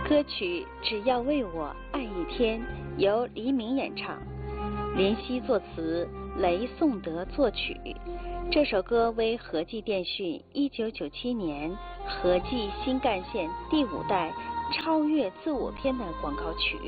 歌曲《只要为我爱一天》由黎明演唱，林夕作词，雷颂德作曲。这首歌为和记电讯1997年和记新干线第5代超越自我篇的广告曲。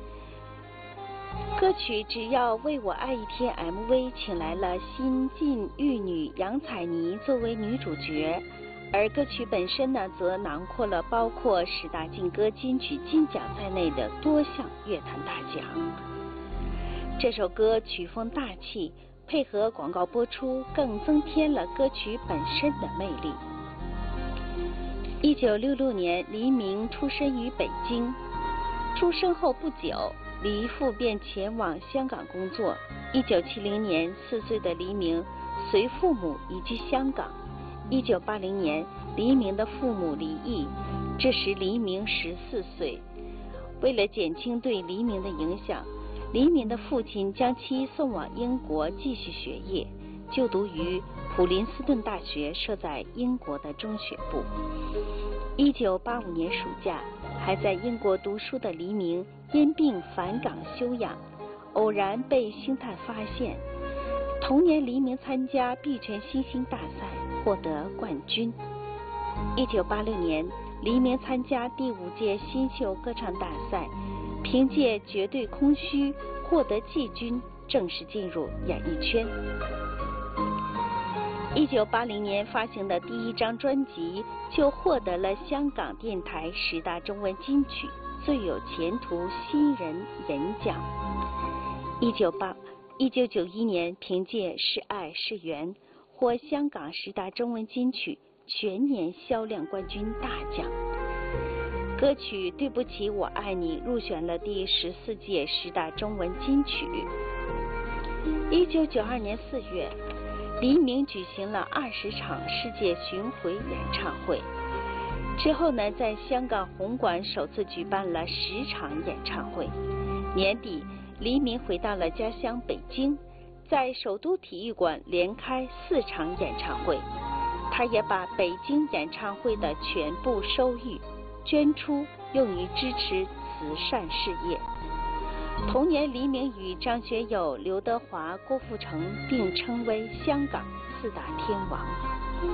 歌曲《只要为我爱一天》MV 请来了新晋玉女杨采妮作为女主角，而歌曲本身呢，则囊括了包括10大劲歌金曲金奖在内的多项乐坛大奖。这首歌曲风大气，配合广告播出，更增添了歌曲本身的魅力。1966年，黎明出生于北京，出生后不久，黎父便前往香港工作。1970年，4岁的黎明随父母移居香港。1980年，黎明的父母离异，这时黎明14岁。为了减轻对黎明的影响，黎明的父亲将其送往英国继续学业，就读于普林斯顿大学设在英国的中学部。1985年暑假，还在英国读书的黎明因病返港休养，偶然被星探发现。同年，黎明参加碧泉新星大赛，获得冠军。1986年，黎明参加第5届新秀歌唱大赛，凭借《绝对空虚》获得季军，正式进入演艺圈。1980年发行的第1张专辑就获得了香港电台10大中文金曲最有前途新人人奖。1991年凭借《是爱是缘》获香港10大中文金曲全年销量冠军大奖。歌曲《对不起我爱你》入选了第14届10大中文金曲。1992年4月，黎明举行了20场世界巡回演唱会，之后呢，在香港红馆首次举办了10场演唱会。年底，黎明回到了家乡北京，在首都体育馆连开4场演唱会。他也把北京演唱会的全部收益捐出，用于支持慈善事业。同年，黎明与张学友、刘德华、郭富城并称为香港4大天王。